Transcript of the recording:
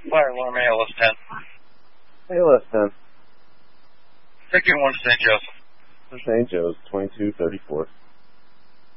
Fire alarm ALS 10. ALS 10. Ticket 1 St. Joseph. St. Joe's, 2234.